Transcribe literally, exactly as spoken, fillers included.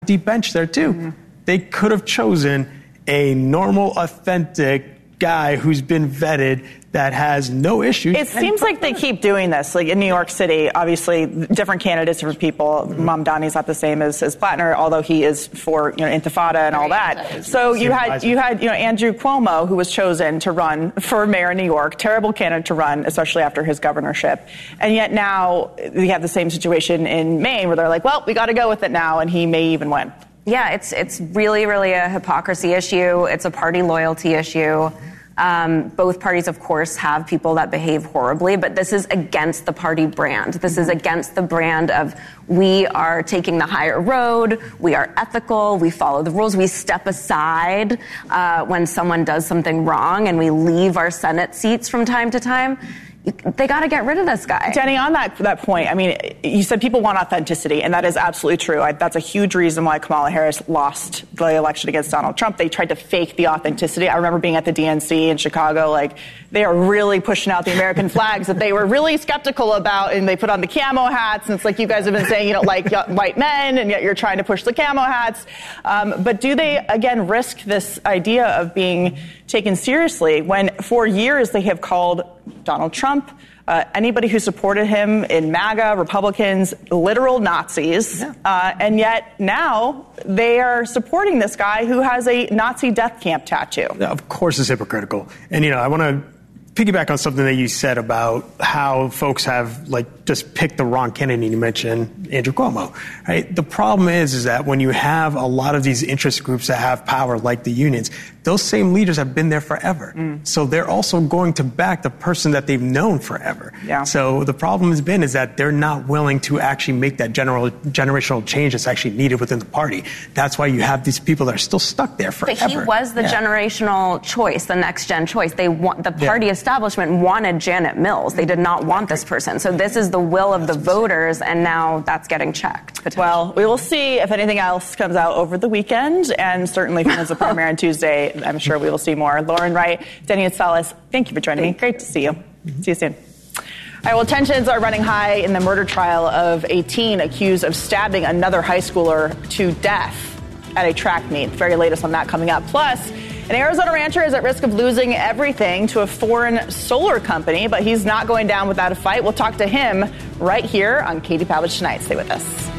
deep bench there, too. Mm-hmm. They could have chosen a normal, authentic guy who's been vetted that has no issues. It seems like they keep doing this. Like in New York City, obviously, different candidates, different people. Mm-hmm. Mamdani's not the same as, as Plattner, although he is for you know Intifada and all that. So you had you had you know Andrew Cuomo, who was chosen to run for mayor of New York, terrible candidate to run, especially after his governorship. And yet now we have the same situation in Maine, where they're like, well, we got to go with it now, and he may even win. Yeah, it's it's really, really a hypocrisy issue. It's a party loyalty issue. Um, both parties, of course, have people that behave horribly, but this is against the party brand. This is against the brand of we are taking the higher road, we are ethical, we follow the rules, we step aside uh, when someone does something wrong, and we leave our Senate seats from time to time. They got to get rid of this guy. Jenny, on that that point, I mean, you said people want authenticity, and that is absolutely true. I, that's a huge reason why Kamala Harris lost the election against Donald Trump. They tried to fake the authenticity. I remember being at the D N C in Chicago, like, they are really pushing out the American flags that they were really skeptical about, and they put on the camo hats, and it's like you guys have been saying you don't like white men, and yet you're trying to push the camo hats. Um, but do they, again, risk this idea of being taken seriously when for years they have called Donald Trump, uh, anybody who supported him in MAGA, Republicans, literal Nazis, yeah. uh, and yet now they are supporting this guy who has a Nazi death camp tattoo. Yeah, of course it's hypocritical. And, you know, I want to piggyback on something that you said about how folks have, like, just picked the wrong candidate. You mentioned Andrew Cuomo, right? The problem is, is that when you have a lot of these interest groups that have power, like the unions, those same leaders have been there forever. Mm. So they're also going to back the person that they've known forever. Yeah. So the problem has been is that they're not willing to actually make that general generational change that's actually needed within the party. That's why you have these people that are still stuck there forever. But he was the yeah. generational choice, the next gen choice. They want the party yeah. establishment wanted Janet Mills. They did not want this person. So this is the will of the voters, and now that's getting checked. Well, we will see if anything else comes out over the weekend, and certainly if there's a primary on Tuesday, I'm sure we will see more. Lauren Wright, Denny Gonzalez, thank you for joining me. Great to see you. Mm-hmm. See you soon. All right, well, tensions are running high in the murder trial of a teen accused of stabbing another high schooler to death at a track meet. The very latest on that coming up. Plus, an Arizona rancher is at risk of losing everything to a foreign solar company, but he's not going down without a fight. We'll talk to him right here on Katie Pavlich Tonight. Stay with us.